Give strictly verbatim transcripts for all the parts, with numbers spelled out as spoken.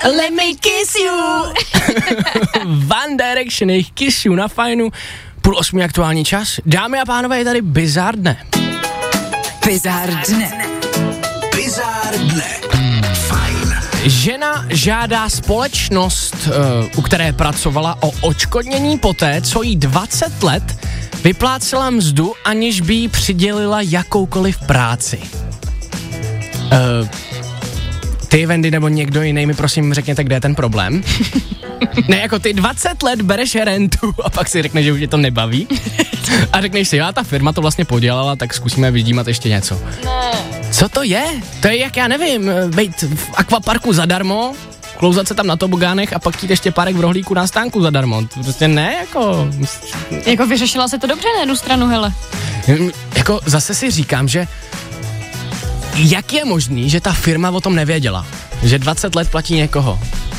Let me kiss you. One Direction, jejich Kiss You na Fajnu. Půl osmi aktuální čas. Dámy a pánové, je tady Bizár dne. Bizár dne. Bizár dne. Fajn. Žena žádá společnost, uh, u které pracovala, o odškodnění poté, co jí dvacet let vyplácela mzdu, aniž by jí přidělila jakoukoliv práci. Uh, ty, Wendy, nebo někdo jiný mi prosím řekněte, kde je ten problém. Ne, jako ty dvacet let bereš rentu a pak si řekneš, že už tě to nebaví. A řekneš si, já ta firma to vlastně podělala, tak zkusíme vydímat ještě něco. Ne. Co to je? To je, jak já nevím, být v akvaparku zadarmo, klouzat se tam na tobogánech a pak jít ještě párek v rohlíku na stánku zadarmo. To prostě ne, jako... Jako vyřešila se to dobře na jednu stranu, hele. Jako zase si říkám, že jak je možný, že ta firma o tom nevěděla? Že dvacet let platí někoho?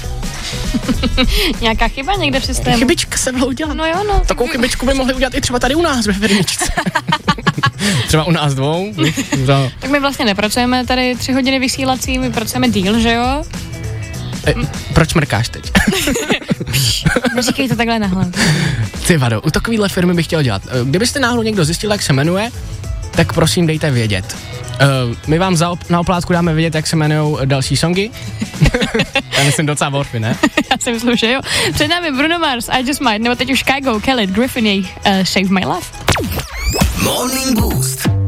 Nějaká chyba někde v systému? Chybička se byla udělat. No jo, no. Takovou chybičku by mohli udělat i třeba tady u nás ve firmičce. Třeba u nás dvou. Tak my vlastně nepracujeme tady tři hodiny vysílací, my pracujeme díl, že jo? E, proč mrkáš teď? Neříkej to takhle nahle. Ty vado, u takovýhle firmy bych chtěl dělat. Kdybyste náhodou někdo zjistil, jak se jmenuje, tak prosím dejte vědět. Uh, my vám za op- na oplátku dáme vědět, jak se jmenujou další songy. Já myslím docela Worfy, ne? Já si myslím, že jo. Před námi Bruno Mars, I Just Might, nebo teď už Kygo, Khaled, Griffin, uh, Save My Love. Morning Boost.